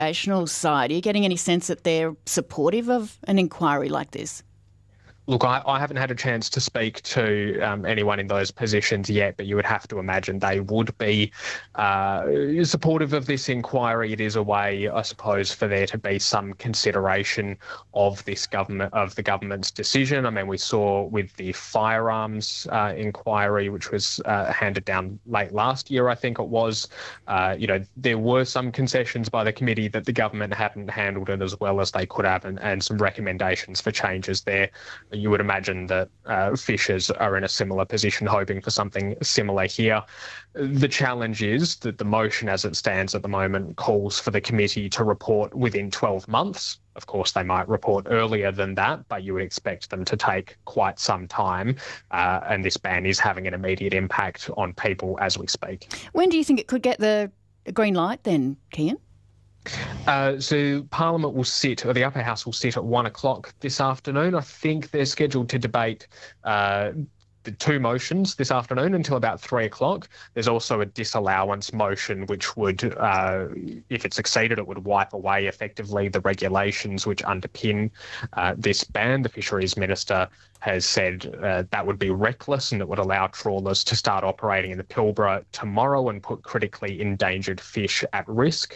operational side, are you getting any sense that they're supportive of an inquiry like this? Look, I haven't had a chance to speak to anyone in those positions yet, but you would have to imagine they would be supportive of this inquiry. It is a way, I suppose, for there to be some consideration of the government's decision. I mean, we saw with the firearms inquiry, which was handed down late last year, I think it was, there were some concessions by the committee that the government hadn't handled it as well as they could have, and some recommendations for changes there. You would imagine that fishers are in a similar position, hoping for something similar here. The challenge is that the motion as it stands at the moment calls for the committee to report within 12 months. Of course, they might report earlier than that, but you would expect them to take quite some time. And this ban is having an immediate impact on people as we speak. When do you think it could get the green light then, Kian? So Parliament will sit, or the Upper House will sit at 1 o'clock this afternoon. I think they're scheduled to debate the two motions this afternoon until about 3 o'clock. There's also a disallowance motion which would, if it succeeded, it would wipe away effectively the regulations which underpin this ban. The Fisheries Minister has said that would be reckless and it would allow trawlers to start operating in the Pilbara tomorrow and put critically endangered fish at risk.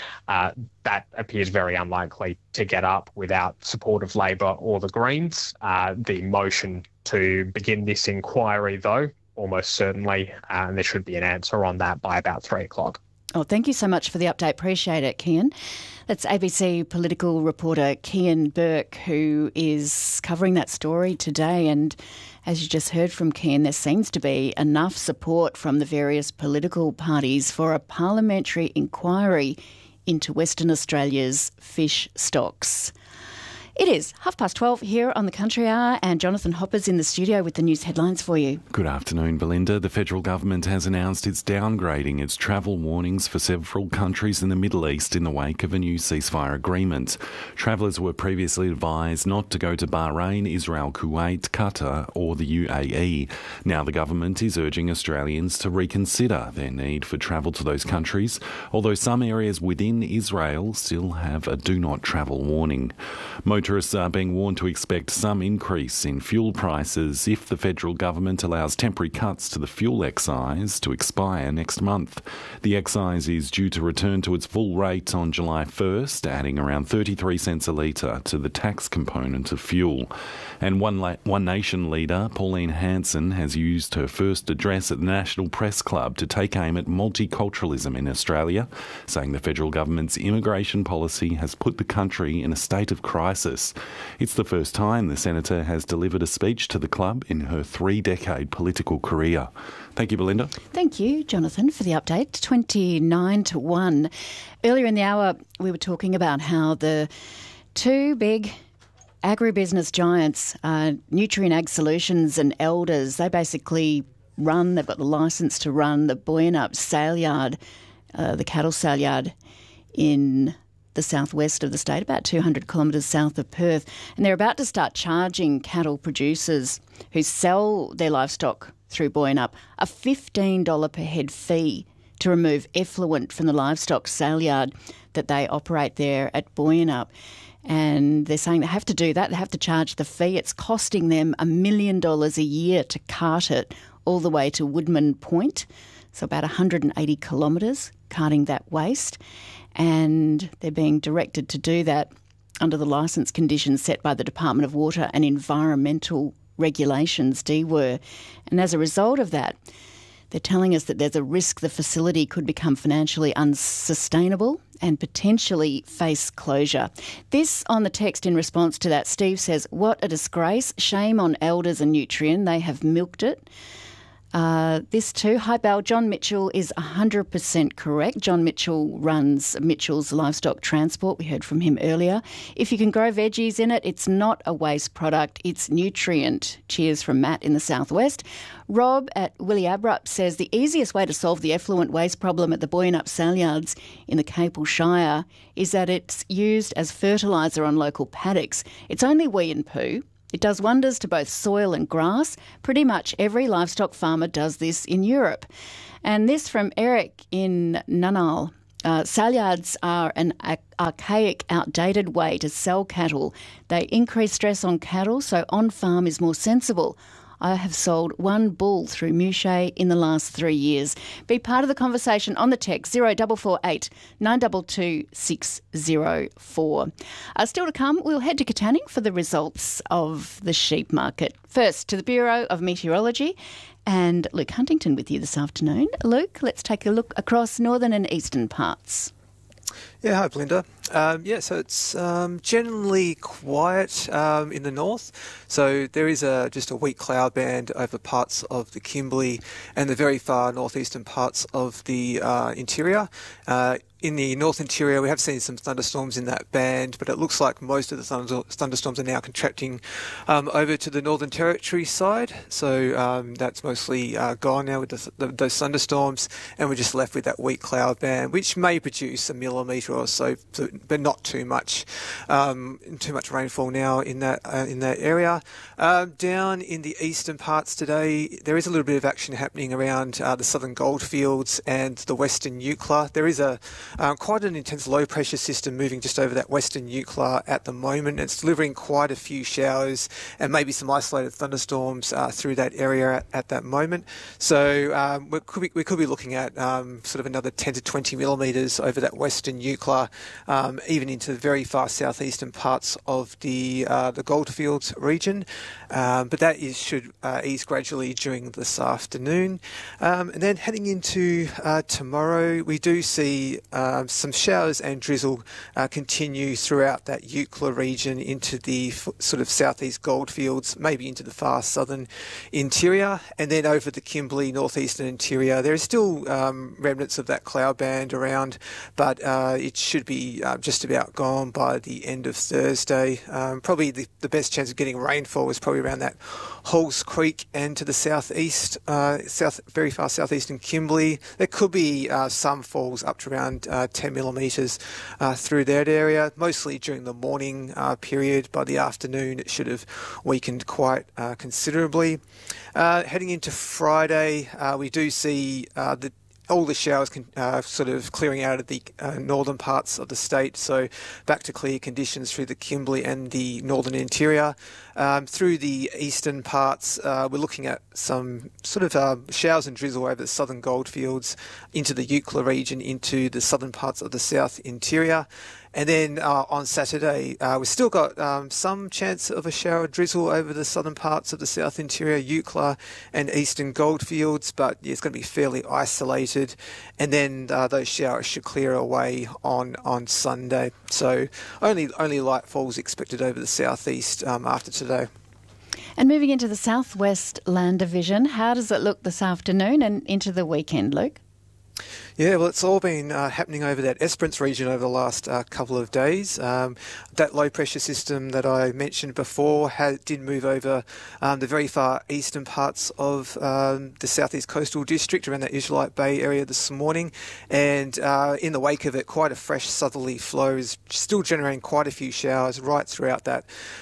That appears very unlikely to get up without support of Labor or the Greens. The motion to begin this inquiry, though, almost certainly, and there should be an answer on that by about 3 o'clock. Oh, thank you so much for the update. Appreciate it, Kian. That's ABC political reporter Kian Burke, who is covering that story today. And as you just heard from Kian, there seems to be enough support from the various political parties for a parliamentary inquiry into Western Australia's fish stocks. It is 12:30 here on the Country Hour, and Jonathan Hopper's in the studio with the news headlines for you. Good afternoon, Belinda. The federal government has announced it's downgrading its travel warnings for several countries in the Middle East in the wake of a new ceasefire agreement. Travellers were previously advised not to go to Bahrain, Israel, Kuwait, Qatar or the UAE. Now the government is urging Australians to reconsider their need for travel to those countries, although some areas within Israel still have a do not travel warning. Motorists are being warned to expect some increase in fuel prices if the federal government allows temporary cuts to the fuel excise to expire next month. The excise is due to return to its full rate on July 1st, adding around 33 cents a litre to the tax component of fuel. And One Nation leader Pauline Hanson has used her first address at the National Press Club to take aim at multiculturalism in Australia, saying the federal government's immigration policy has put the country in a state of crisis. It's the first time the senator has delivered a speech to the club in her 3-decade political career. Thank you, Belinda. Thank you, Jonathan, for the update. 29-1. Earlier in the hour, we were talking about how the two big agribusiness giants, Nutrien Ag Solutions and Elders, they've got the licence to run the Boyanup sale yard, the cattle sale yard in the southwest of the state, about 200 kilometres south of Perth, and they're about to start charging cattle producers who sell their livestock through Boyanup a $15 per head fee to remove effluent from the livestock sale yard that they operate there at Boyanup. And they're saying they have to do that. They have to charge the fee. It's costing them $1 million a year to cart it all the way to Woodman Point, so about 180 kilometres, carting that waste. And they're being directed to do that under the licence conditions set by the Department of Water and Environmental Regulations, DWER. And as a result of that, they're telling us that there's a risk the facility could become financially unsustainable and potentially face closure. This on the text in response to that. Steve says, what a disgrace. Shame on Elders and Nutrien. They have milked it. This too, hi Belle, John Mitchell is 100% correct. John Mitchell runs Mitchell's Livestock Transport. We heard from him earlier. If you can grow veggies in it, it's not a waste product, it's nutrient. Cheers from Matt in the southwest. Rob at Willie Abrupt says the easiest way to solve the effluent waste problem at the Boyanup sale yards in the Capel Shire is that it's used as fertiliser on local paddocks. It's only wee and poo. It does wonders to both soil and grass. Pretty much every livestock farmer does this in Europe. And this from Eric in Nunal. Sale are an archaic, outdated way to sell cattle. They increase stress on cattle, so on-farm is more sensible. I have sold one bull through Muche in the last 3 years. Be part of the conversation on the text 0448 922 604. Still to come, we'll head to Katanning for the results of the sheep market. First, to the Bureau of Meteorology, and Luke Huntington with you this afternoon. Luke, let's take a look across northern and eastern parts. Yeah, hi, Belinda. So it's generally quiet in the north. So there is just a weak cloud band over parts of the Kimberley and the very far northeastern parts of the interior. In the North Interior, we have seen some thunderstorms in that band, but it looks like most of the thunderstorms are now contracting over to the Northern Territory side. So that's mostly gone now with those thunderstorms, and we're just left with that weak cloud band, which may produce a millimetre or so, but not too much rainfall now in that area. Down in the eastern parts today, there is a little bit of action happening around the southern goldfields and the western Eucla. There is quite an intense low pressure system moving just over that western Eucla at the moment. It's delivering quite a few showers and maybe some isolated thunderstorms through that area at that moment. So we could be looking at sort of another 10 to 20 millimetres over that western Eucla, even into the very far southeastern parts of the goldfields region. But that should ease gradually during this afternoon. And then heading into tomorrow, we do see some showers and drizzle continue throughout that Eucla region into the sort of southeast goldfields, maybe into the far southern interior, and then over the Kimberley northeastern interior. There is still remnants of that cloud band around, but it should be just about gone by the end of Thursday. Probably the best chance of getting rainfall is probably around that Halls Creek and to the southeast, very far southeastern Kimberley. There could be some falls up to around 10 millimetres through that area, mostly during the morning period. By the afternoon, it should have weakened quite considerably. Heading into Friday, we do see all the showers sort of clearing out of the northern parts of the state, so back to clear conditions through the Kimberley and the northern interior. Through the eastern parts, we're looking at some sort of showers and drizzle over the southern goldfields into the Eucla region, into the southern parts of the south interior. And then on Saturday, we've still got some chance of a shower drizzle over the southern parts of the south interior, Eucla and eastern goldfields, but it's going to be fairly isolated. And then those showers should clear away on Sunday. So only light falls expected over the southeast after today. And moving into the southwest land division, how does it look this afternoon and into the weekend, Luke? Yeah, well, it's all been happening over that Esperance region over the last couple of days. That low pressure system that I mentioned before did move over the very far eastern parts of the southeast coastal district around that Israelite Bay area this morning. And in the wake of it, quite a fresh southerly flow is still generating quite a few showers right throughout that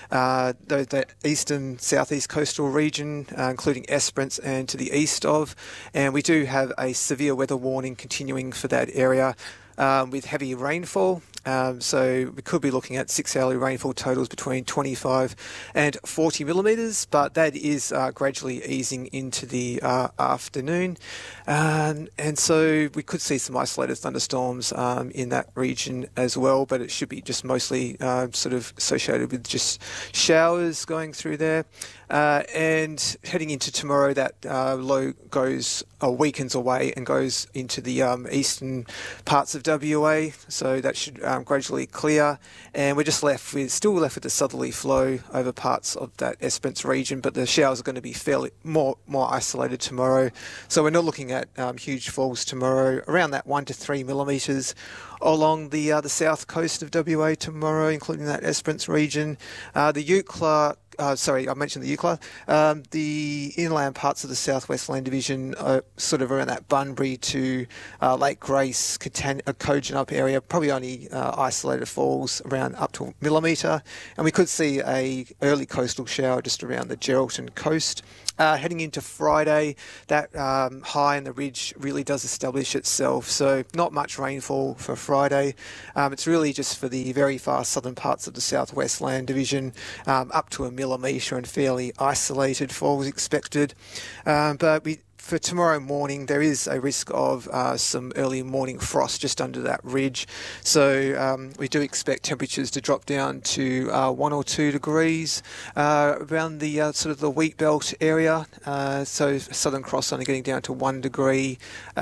eastern southeast coastal region, including Esperance and to the east of. And we do have a severe weather warning continuing for that area with heavy rainfall. So we could be looking at 6-hourly rainfall totals between 25 and 40 millimetres, but that is gradually easing into the afternoon. And so we could see some isolated thunderstorms in that region as well, but it should be just mostly sort of associated with just showers going through there. And heading into tomorrow, that low weakens away and goes into the eastern parts of WA, so that should gradually clear, and we're just still left with the southerly flow over parts of that Esperance region, but the showers are going to be fairly more isolated tomorrow. So we're not looking at huge falls tomorrow, around that 1 to 3 millimetres along the south coast of WA tomorrow, including that Esperance region. The Eucla. I mentioned the Eucla. The inland parts of the Southwest Land Division are sort of around that Bunbury to Lake Grace, Kojonup area, probably only isolated falls around up to a millimetre. And we could see a early coastal shower just around the Geraldton coast. Heading into Friday, that high in the ridge really does establish itself, so not much rainfall for Friday. It's really just for the very far southern parts of the Southwest Land Division, up to a millimetre and fairly isolated falls expected. For tomorrow morning, there is a risk of some early morning frost just under that ridge. So we do expect temperatures to drop down to 1 or 2 degrees around the sort of the wheat belt area. So Southern Cross only getting down to 1 degree,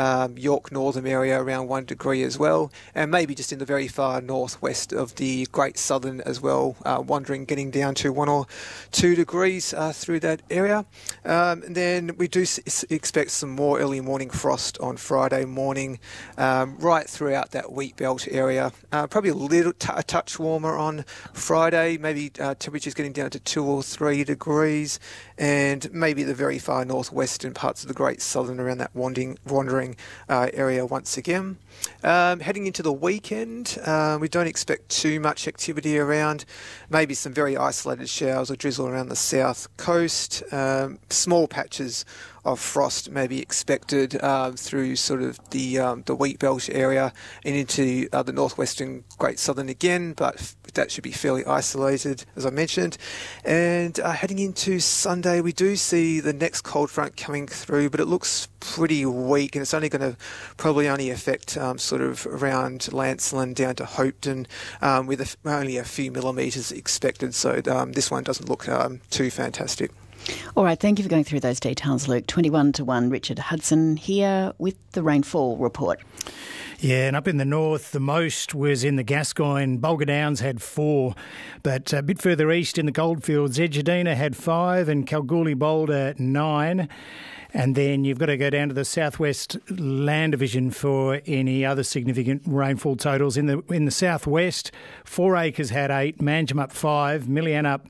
York Northern area around 1 degree as well, and maybe just in the very far northwest of the Great Southern as well, wandering getting down to 1 or 2 degrees through that area. And then we do expect some more early morning frost on Friday morning, right throughout that wheat belt area. Probably a touch warmer on Friday, maybe temperatures getting down to 2 or 3 degrees, and maybe the very far northwestern parts of the Great Southern around that wandering area once again. Heading into the weekend, we don't expect too much activity around. Maybe some very isolated showers or drizzle around the south coast. Small patches of frost may be expected through sort of the wheat belt area and into the northwestern Great Southern again, but that should be fairly isolated, as I mentioned. And heading into Sunday, we do see the next cold front coming through, but it looks pretty weak, and it's only going to probably only affect sort of around Lancelin down to Hopetoun, with only a few millimetres expected. So this one doesn't look too fantastic. All right, thank you for going through those details, Luke. 21-1, Richard Hudson here with the rainfall report. Yeah, and up in the north, the most was in the Gascoyne. Bulga Downs had 4, but a bit further east in the Goldfields, Edgedina had 5 and Kalgoorlie Boulder 9. And then you've got to go down to the Southwest Land Division for any other significant rainfall totals. In the southwest, 4 Acres had 8, Manjimup 5, Milianup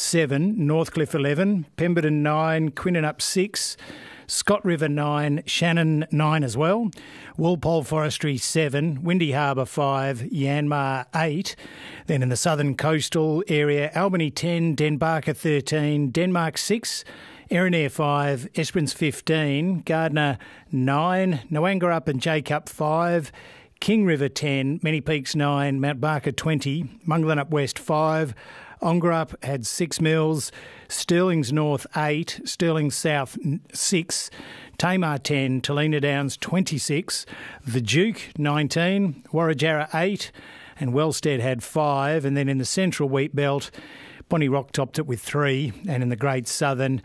7, Northcliffe 11, Pemberton 9, Quinninup 6, Scott River 9, Shannon 9 as well, Walpole Forestry 7, Windy Harbour 5, Yanmar 8. Then in the southern coastal area, Albany 10, Denbarker 13, Denmark 6, Erinair 5, Esperance 15, Gardner 9, Noangarup and Jacup 5, King River 10, Many Peaks 9, Mount Barker 20, Munglanup West 5, Ongarup had 6 mils, Stirling's North 8, Stirling South 6, Tamar 10, Talina Downs 26, The Duke 19, Warrajarra 8, and Wellstead had 5. And then in the central wheat belt, Bonnie Rock topped it with 3, and in the Great Southern,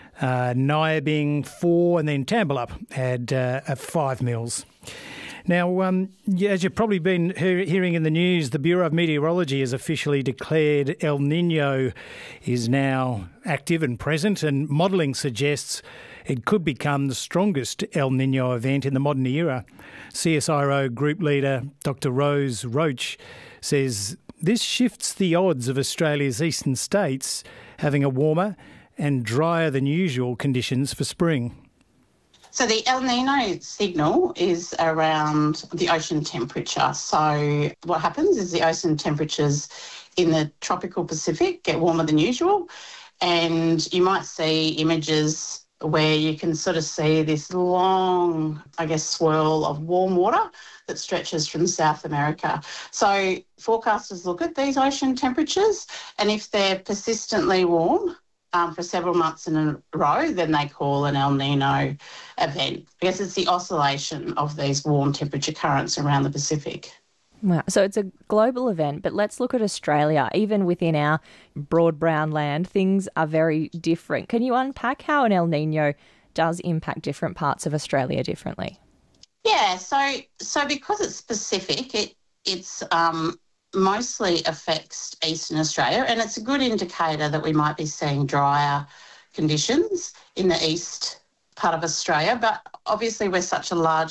Nyabing 4, and then Tambalup had 5 mils. Now, as you've probably been hearing in the news, the Bureau of Meteorology has officially declared El Niño is now active and present, and modelling suggests it could become the strongest El Niño event in the modern era. CSIRO Group Leader Dr. Rose Roach says this shifts the odds of Australia's eastern states having a warmer and drier than usual conditions for spring. So the El Nino signal is around the ocean temperature. So what happens is the ocean temperatures in the tropical Pacific get warmer than usual, and you might see images where you can sort of see this long, swirl of warm water that stretches from South America. So forecasters look at these ocean temperatures, and if they're persistently warm for several months in a row, then they call an El Nino event. I guess it's the oscillation of these warm temperature currents around the Pacific. Wow. So it's a global event, but let's look at Australia. Even within our broad brown land, things are very different. Can you unpack how an El Nino does impact different parts of Australia differently? Yeah, so because it's specific, it's mostly affects eastern Australia, and it's a good indicator that we might be seeing drier conditions in the east part of Australia. But obviously we're such a large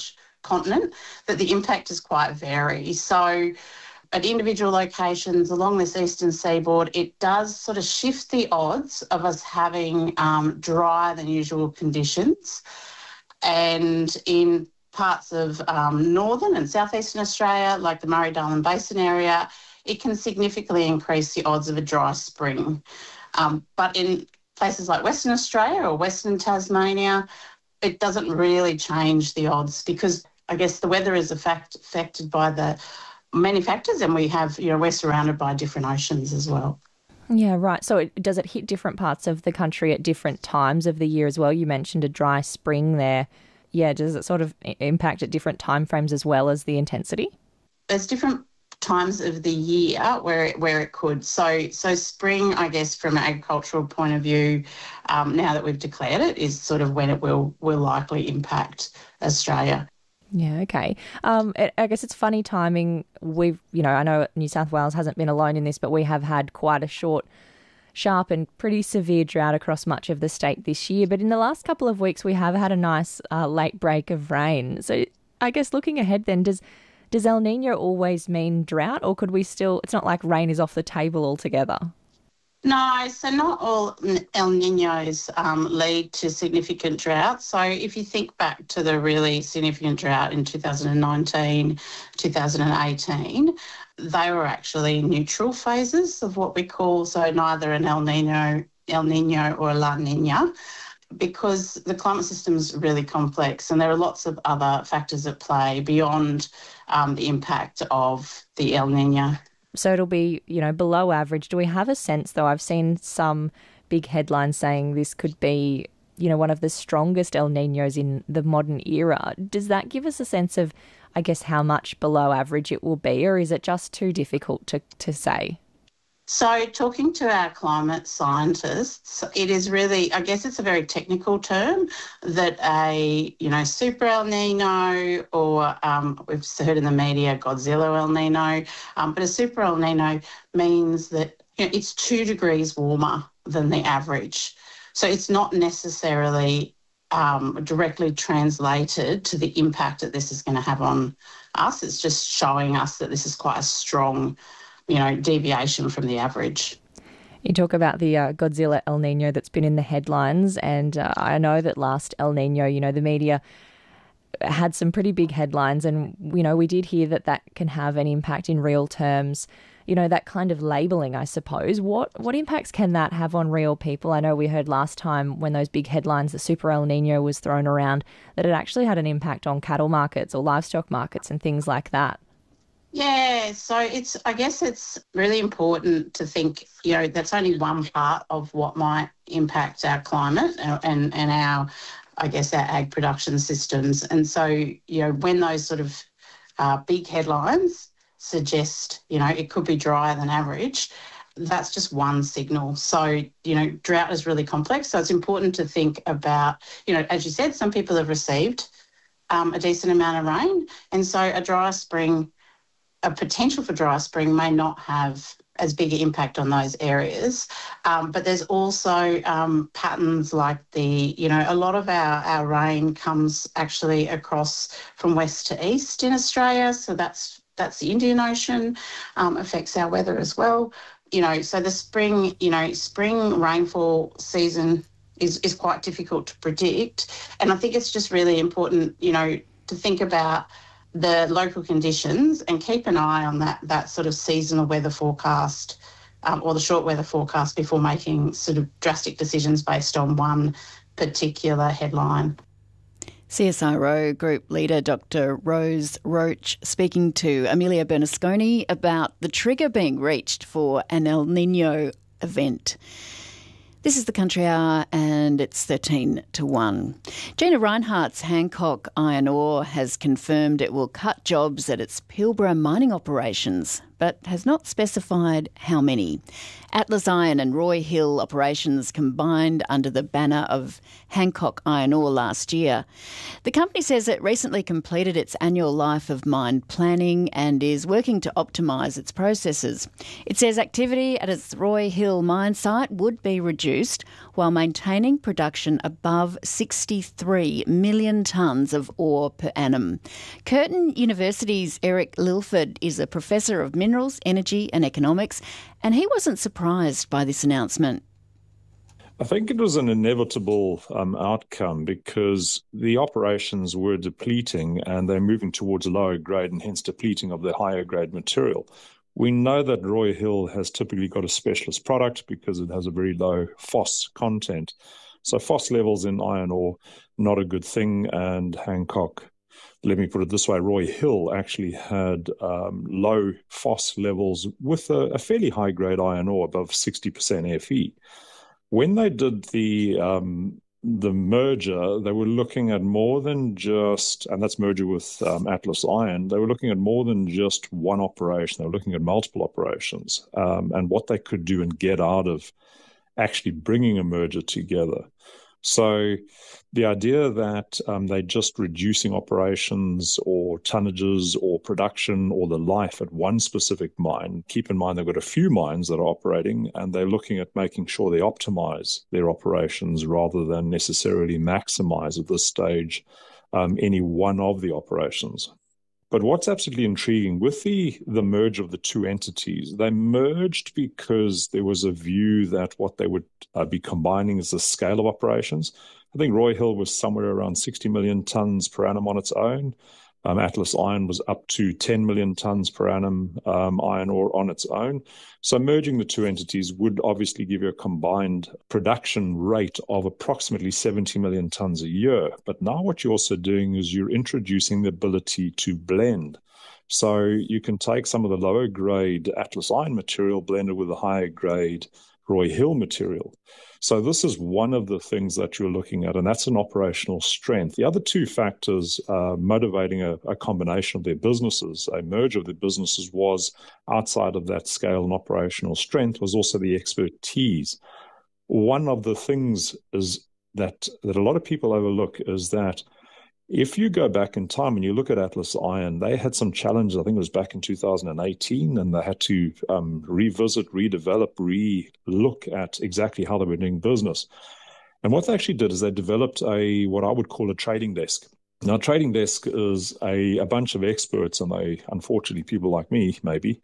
continent, that the impact is quite varied. So at individual locations along this eastern seaboard, it does sort of shift the odds of us having drier than usual conditions. And in parts of northern and southeastern Australia, like the Murray-Darling Basin area, it can significantly increase the odds of a dry spring. But in places like Western Australia or Western Tasmania, it doesn't really change the odds because I guess the weather is affected by the many factors, and we're surrounded by different oceans as well. Yeah, right. So does it hit different parts of the country at different times of the year as well? You mentioned a dry spring there. Yeah, does it sort of impact at different timeframes as well as the intensity? There's different times of the year where it could. So spring, I guess, from an agricultural point of view, now that we've declared it, is sort of when it will likely impact Australia. Yeah, okay. I guess it's funny timing. I know New South Wales hasn't been alone in this, but we have had quite a short, sharp and pretty severe drought across much of the state this year. But in the last couple of weeks, we have had a nice late break of rain. So I guess looking ahead then, does El Nino always mean drought, or could we still, it's not like rain is off the table altogether? No, so not all El Niños lead to significant drought. So if you think back to the really significant drought in 2019, 2018, they were actually neutral phases of what we call, so neither an El Nino or a La Nina, because the climate system is really complex and there are lots of other factors at play beyond the impact of the El Nino. So it'll be, below average. Do we have a sense, though? I've seen some big headlines saying this could be, one of the strongest El Niños in the modern era. Does that give us a sense of, I guess, how much below average it will be, or is it just too difficult to say? So talking to our climate scientists, it is really, I guess it's a very technical term that a, super El Nino or we've heard in the media Godzilla El Nino, but a super El Nino means that it's 2 degrees warmer than the average. So it's not necessarily directly translated to the impact that this is going to have on us. It's just showing us that this is quite a strong deviation from the average. You talk about the Godzilla El Nino that's been in the headlines, and I know that last El Nino, the media had some pretty big headlines, and, we did hear that can have an impact in real terms, that kind of labelling, I suppose. What impacts can that have on real people? I know we heard last time when those big headlines, the Super El Nino was thrown around, that it actually had an impact on cattle markets or livestock markets and things like that. Yeah, so I guess it's really important to think, that's only one part of what might impact our climate and our, I guess, our ag production systems. And so, when those sort of big headlines suggest, it could be drier than average, that's just one signal. So, drought is really complex. So it's important to think about, as you said, some people have received a decent amount of rain. And so a potential for dry spring may not have as big an impact on those areas. But there's also patterns like a lot of our rain comes actually across from west to east in Australia. So that's the Indian Ocean, affects our weather as well. So the spring rainfall season is quite difficult to predict. And I think it's just really important, to think about the local conditions and keep an eye on that sort of seasonal weather forecast or the short weather forecast before making sort of drastic decisions based on one particular headline. CSIRO Group Leader Dr. Rose Roach speaking to Amelia Bernasconi about the trigger being reached for an El Nino event. This is the Country Hour and it's 13-1. Gina Rinehart's Hancock Iron Ore has confirmed it will cut jobs at its Pilbara mining operations, but has not specified how many. Atlas Iron and Roy Hill operations combined under the banner of Hancock Iron Ore last year. The company says it recently completed its annual life of mine planning and is working to optimise its processes. It says activity at its Roy Hill mine site would be reduced while maintaining production above 63 million tonnes of ore per annum. Curtin University's Eric Lilford is a professor of minerals, energy and economics, and he wasn't surprised by this announcement. I think it was an inevitable outcome because the operations were depleting and they're moving towards a lower grade and hence depleting of the higher grade material. We know that Roy Hill has typically got a specialist product because it has a very low phos content. So phos levels in iron ore, not a good thing. And Hancock, let me put it this way, Roy Hill actually had low phos levels with a fairly high grade iron ore above 60% Fe. When they did the merger, they were looking at more than just, and that's merger with Atlas Iron, they were looking at more than just one operation. They were looking at multiple operations and what they could do and get out of actually bringing a merger together. So the idea that they're just reducing operations or tonnages or production or the life at one specific mine, keep in mind they've got a few mines that are operating and they're looking at making sure they optimize their operations rather than necessarily maximize at this stage any one of the operations. But what's absolutely intriguing, with the merge of the two entities, they merged because there was a view that what they would be combining is the scale of operations. I think Roy Hill was somewhere around 60 million tonnes per annum on its own. Atlas Iron was up to 10 million tonnes per annum iron ore on its own. So merging the two entities would obviously give you a combined production rate of approximately 70 million tonnes a year. But now what you're also doing is you're introducing the ability to blend. So you can take some of the lower grade Atlas Iron material blended with the higher grade Roy Hill material. So this is one of the things that you're looking at, and that's an operational strength. The other two factors motivating a combination of their businesses, a merger of their businesses, was outside of that scale and operational strength was also the expertise. One of the things is that a lot of people overlook is that if you go back in time and you look at Atlas Iron, they had some challenges. I think it was back in 2018, and they had to revisit, redevelop, re-look at exactly how they were doing business. And what they actually did is they developed what I would call a trading desk. Now, a trading desk is a bunch of experts, and they, unfortunately, people like me, maybe,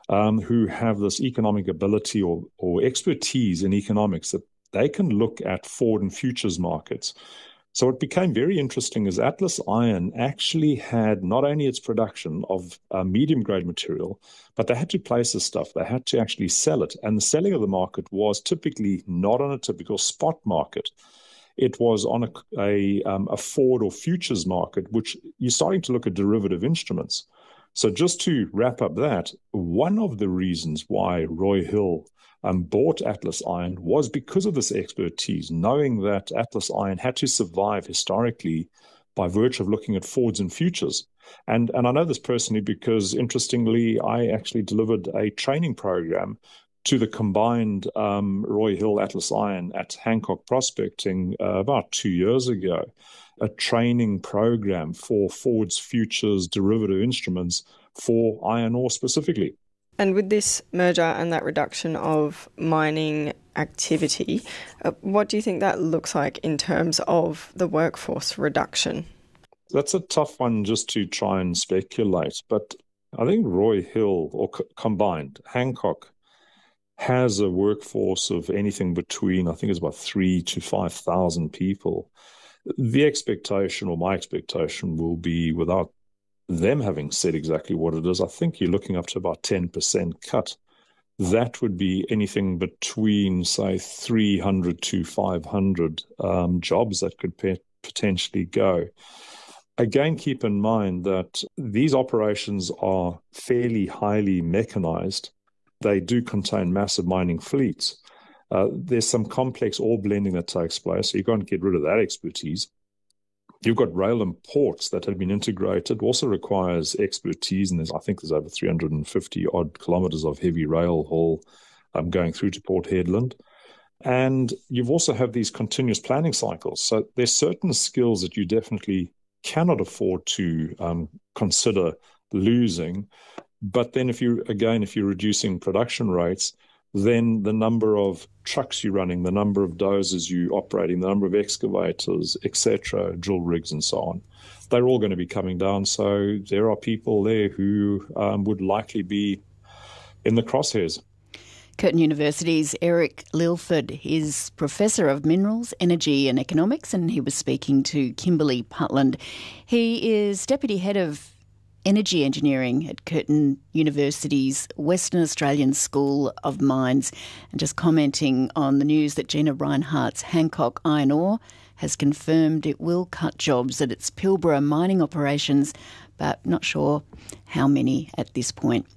who have this economic ability or expertise in economics that they can look at forward and futures markets. So what became very interesting is Atlas Iron actually had not only its production of medium-grade material, but they had to place this stuff. They had to actually sell it. And the selling of the market was typically not on a typical spot market. It was on a forward or futures market, which you're starting to look at derivative instruments. So just to wrap up that, one of the reasons why Roy Hill bought Atlas Iron was because of this expertise, knowing that Atlas Iron had to survive historically by virtue of looking at forwards and futures. And I know this personally because, interestingly, I actually delivered a training program to the combined Roy Hill Atlas Iron at Hancock Prospecting about 2 years ago, a training program for forwards, futures, derivative instruments for iron ore specifically. And with this merger and that reduction of mining activity, what do you think that looks like in terms of the workforce reduction? That's a tough one just to try and speculate. But I think Roy Hill, or combined, Hancock, has a workforce of anything between, I think it's about 3,000 to 5,000 people. The expectation, or my expectation, will be, without them having said exactly what it is, I think you're looking up to about 10% cut. That would be anything between, say, 300 to 500 jobs that could potentially go. Again, keep in mind that these operations are fairly highly mechanized. They do contain massive mining fleets. There's some complex ore blending that takes place, so you can't get rid of that expertise. You've got rail and ports that have been integrated, also requires expertise, and I think there's over 350 odd kilometres of heavy rail haul going through to Port Hedland. And you've also have these continuous planning cycles. So there's certain skills that you definitely cannot afford to consider losing. But then if you're reducing production rates, then the number of trucks you're running, the number of dozers you're operating, the number of excavators, etc., drill rigs and so on, they're all going to be coming down. So there are people there who would likely be in the crosshairs. Curtin University's Eric Lilford is Professor of Minerals, Energy and Economics, and he was speaking to Kimberly Putland. He is Deputy Head of Energy Engineering at Curtin University's Western Australian School of Mines, and just commenting on the news that Gina Reinhardt's Hancock Iron Ore has confirmed it will cut jobs at its Pilbara mining operations, but not sure how many at this point.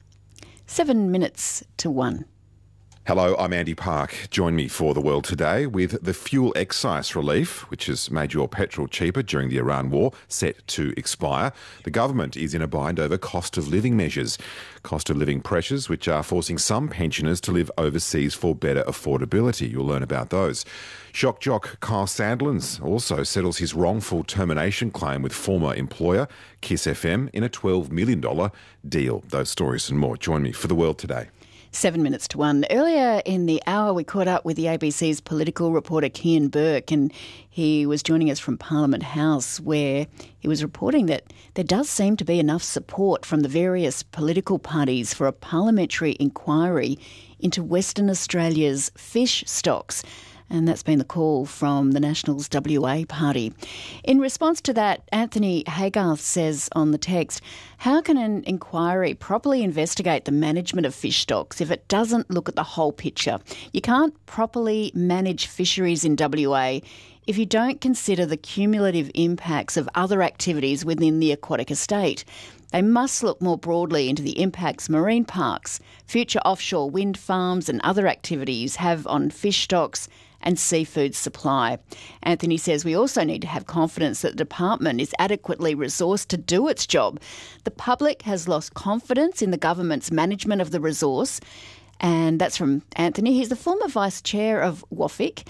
7 minutes to 1. Hello, I'm Andy Park. Join me for The World Today with the fuel excise relief, which has made your petrol cheaper during the Iran war, set to expire. The government is in a bind over cost of living measures. Cost of living pressures, which are forcing some pensioners to live overseas for better affordability. You'll learn about those. Shock jock Kyle Sandilands also settles his wrongful termination claim with former employer Kiss FM in a $12 million deal. Those stories and more. Join me for The World Today. 7 minutes to 1. Earlier in the hour, we caught up with the ABC's political reporter, Kian Burke, and he was joining us from Parliament House, where he was reporting that there does seem to be enough support from the various political parties for a parliamentary inquiry into Western Australia's fish stocks. And that's been the call from the Nationals WA party. In response to that, Anthony Haygarth says on the text, how can an inquiry properly investigate the management of fish stocks if it doesn't look at the whole picture? You can't properly manage fisheries in WA if you don't consider the cumulative impacts of other activities within the aquatic estate. They must look more broadly into the impacts marine parks, future offshore wind farms and other activities have on fish stocks and seafood supply. Anthony says we also need to have confidence that the department is adequately resourced to do its job. The public has lost confidence in the government's management of the resource, and that's from Anthony. He's the former vice chair of WAFIC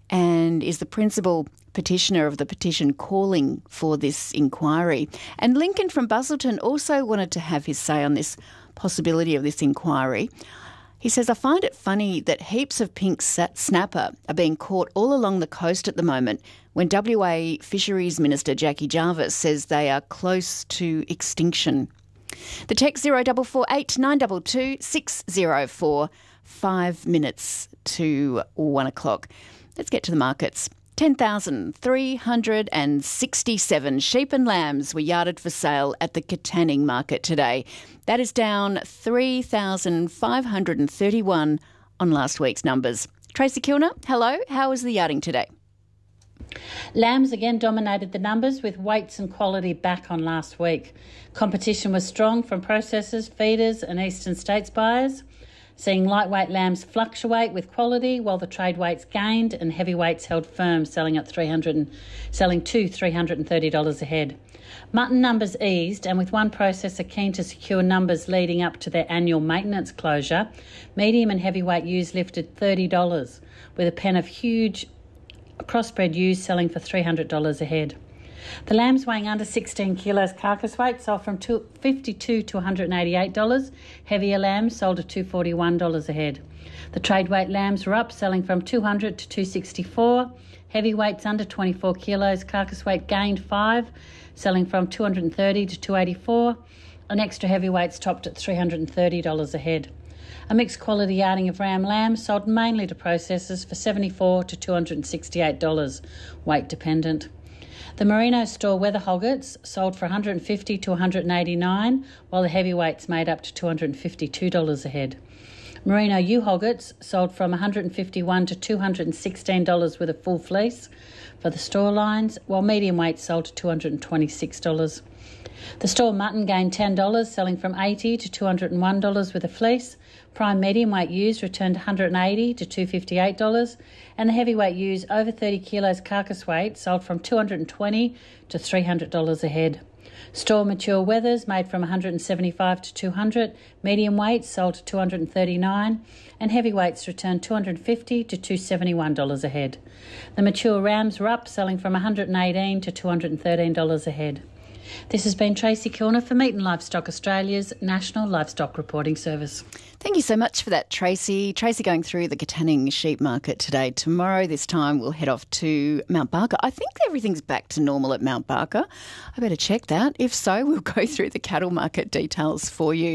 and is the principal petitioner of the petition calling for this inquiry. And Lincoln from Busselton also wanted to have his say on this possibility of this inquiry. He says, I find it funny that heaps of pink snapper are being caught all along the coast at the moment when WA Fisheries Minister Jackie Jarvis says they are close to extinction. The text 0448 922 604, 5 minutes to 1 o'clock. Let's get to the markets. 10,367 sheep and lambs were yarded for sale at the Katanning market today. That is down 3,531 on last week's numbers. Tracy Kilner, hello. How was the yarding today? Lambs again dominated the numbers with weights and quality back on last week. Competition was strong from processors, feeders and eastern states buyers, seeing lightweight lambs fluctuate with quality while the trade weights gained and heavyweights held firm, selling to $330 a head. Mutton numbers eased, and with one processor keen to secure numbers leading up to their annual maintenance closure, medium and heavyweight ewes lifted $30, with a pen of huge crossbred ewes selling for $300 a head. The lambs weighing under 16 kilos carcass weight sold from $52 to $188. Heavier lambs sold at $241 a head. The trade weight lambs were up, selling from $200 to $264. Heavyweights under 24 kilos carcass weight gained $5, selling from $230 to $284. And extra heavyweights topped at $330 a head. A mixed quality yarding of ram lambs sold mainly to processors for $74 to $268, weight dependent. The Merino store weather hoggets sold for $150 to $189, while the heavyweights made up to $252 a head. Merino ewe hoggets sold from $151 to $216 with a full fleece for the store lines, while medium weights sold to $226. The store mutton gained $10, selling from $80 to $201 with a fleece. Prime medium weight ewes returned $180 to $258, and the heavyweight ewes over 30 kilos carcass weight sold from $220 to $300 a head. Store mature wethers made from $175 to $200, medium weights sold to $239, and heavyweights returned $250 to $271 a head. The mature rams were up, selling from $118 to $213 a head. This has been Tracy Kilner for Meat and Livestock Australia's National Livestock Reporting Service. Thank you so much for that, Tracy. Tracy going through the Katanning sheep market today. Tomorrow, this time, we'll head off to Mount Barker. I think everything's back to normal at Mount Barker. I better check that. If so, we'll go through the cattle market details for you.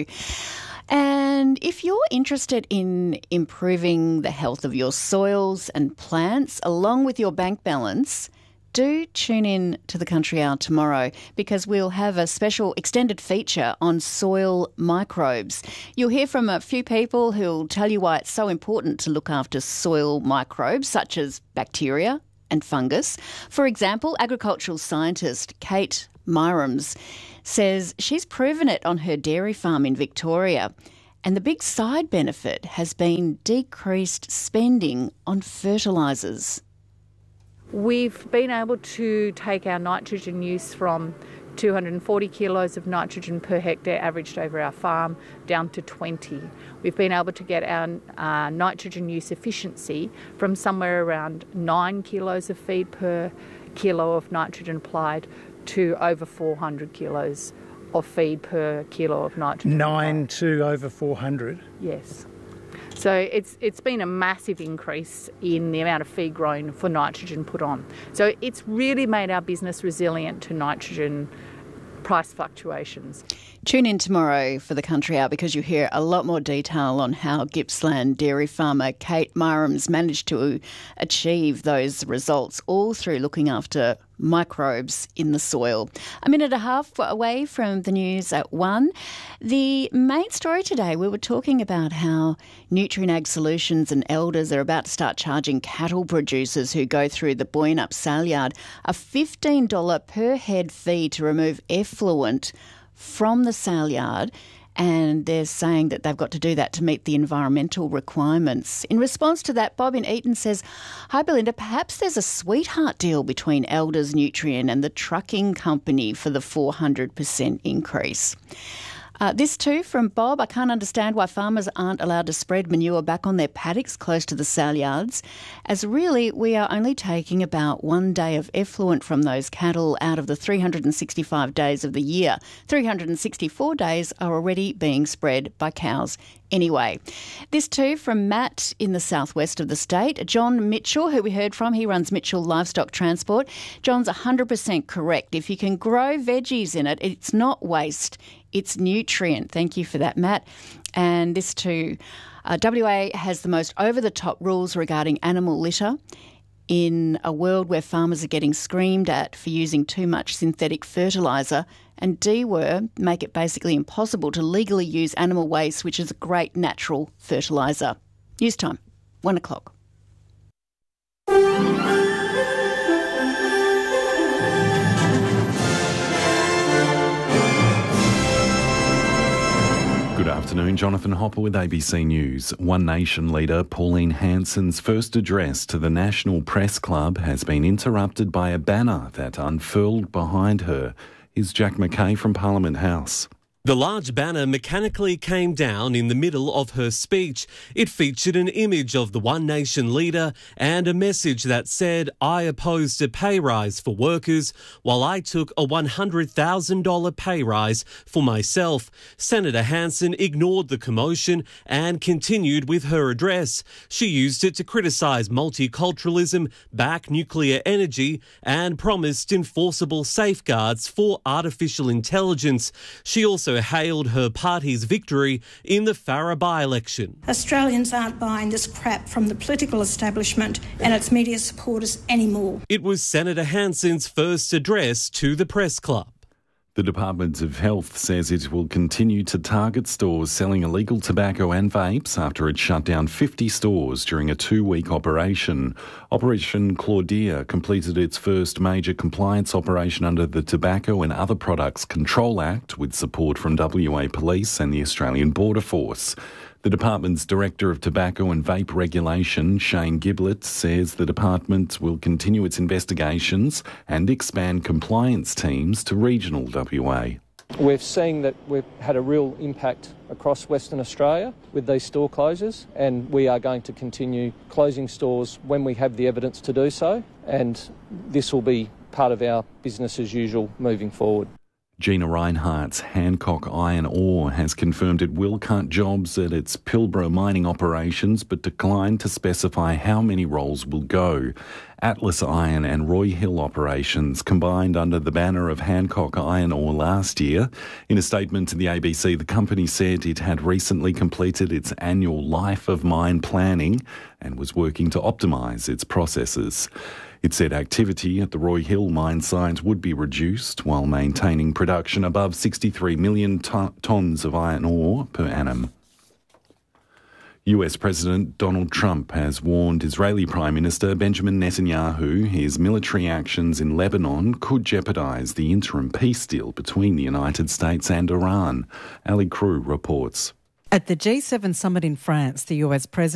And if you're interested in improving the health of your soils and plants along with your bank balance, do tune in to the Country Hour tomorrow because we'll have a special extended feature on soil microbes. You'll hear from a few people who'll tell you why it's so important to look after soil microbes such as bacteria and fungus. For example, agricultural scientist Kate Myrams says she's proven it on her dairy farm in Victoria. And the big side benefit has been decreased spending on fertilisers. We've been able to take our nitrogen use from 240 kilos of nitrogen per hectare averaged over our farm down to 20. We've been able to get our nitrogen use efficiency from somewhere around 9 kilos of feed per kilo of nitrogen applied to over 400 kilos of feed per kilo of nitrogen. 9 to over 400? Yes. So it's been a massive increase in the amount of feed grown for nitrogen put on. So it's really made our business resilient to nitrogen price fluctuations. Tune in tomorrow for the Country Hour because you hear a lot more detail on how Gippsland dairy farmer Kate Myrams managed to achieve those results, all through looking after microbes in the soil. A minute and a half away from the news at 1. The main story today, we were talking about how Nutrien Ag Solutions and Elders are about to start charging cattle producers who go through the Boyanup sale yard a $15 per head fee to remove effluent from the sale yard, and they're saying that they've got to do that to meet the environmental requirements. In response to that, Bob in Eaton says, "Hi Belinda, perhaps there's a sweetheart deal between Elders, Nutrien and the trucking company for the 400% increase." This too from Bob, "I can't understand why farmers aren't allowed to spread manure back on their paddocks close to the sale yards, as really we are only taking about 1 day of effluent from those cattle out of the 365 days of the year. 364 days are already being spread by cows anyway." This too from Matt in the southwest of the state. John Mitchell, who we heard from, he runs Mitchell Livestock Transport. John's 100% correct. If you can grow veggies in it, it's not waste, it's nutrient. Thank you for that, Matt. And this too, WA has the most over-the-top rules regarding animal litter. In a world where farmers are getting screamed at for using too much synthetic fertiliser, and DWER make it basically impossible to legally use animal waste, which is a great natural fertiliser. News time, 1 o'clock. Good afternoon, Jonathan Hopper with ABC News. One Nation leader Pauline Hanson's first address to the National Press Club has been interrupted by a banner that unfurled behind her. Here's Jack McKay from Parliament House. The large banner mechanically came down in the middle of her speech. It featured an image of the One Nation leader and a message that said, "I opposed a pay rise for workers while I took a $100,000 pay rise for myself." Senator Hanson ignored the commotion and continued with her address. She used it to criticise multiculturalism, back nuclear energy and promised enforceable safeguards for artificial intelligence. She also hailed her party's victory in the Farrer by-election. Australians aren't buying this crap from the political establishment and its media supporters anymore. It was Senator Hanson's first address to the press club. The Department of Health says it will continue to target stores selling illegal tobacco and vapes after it shut down 50 stores during a 2-week operation. Operation Claudia completed its first major compliance operation under the Tobacco and Other Products Control Act with support from WA Police and the Australian Border Force. The department's Director of Tobacco and Vape Regulation, Shane Giblett, says the department will continue its investigations and expand compliance teams to regional WA. We're seeing that we've had a real impact across Western Australia with these store closures, and we are going to continue closing stores when we have the evidence to do so, and this will be part of our business as usual moving forward. Gina Rinehart's Hancock Iron Ore has confirmed it will cut jobs at its Pilbara mining operations, but declined to specify how many roles will go. Atlas Iron and Roy Hill operations combined under the banner of Hancock Iron Ore last year. In a statement to the ABC, the company said it had recently completed its annual life of mine planning and was working to optimise its processes. It said activity at the Roy Hill mine site would be reduced while maintaining production above 63 million tonnes of iron ore per annum. US President Donald Trump has warned Israeli Prime Minister Benjamin Netanyahu his military actions in Lebanon could jeopardise the interim peace deal between the United States and Iran. Ali Crew reports. At the G7 summit in France, the US President